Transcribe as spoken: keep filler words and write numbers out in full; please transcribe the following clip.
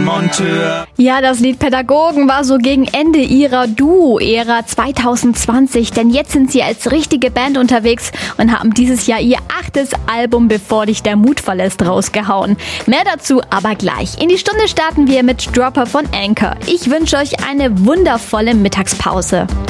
Monteur. Ja, das Lied Pädagogen war so gegen Ende ihrer Duo-Ära zwanzig zwanzig, denn jetzt sind sie als richtige Band unterwegs und haben dieses Jahr ihr achtes Album Bevor dich der Mut verlässt rausgehauen. Mehr dazu aber gleich. In die Stunde starten wir mit Dropper von Anchor. Ich wünsche euch eine wundervolle Mittagspause.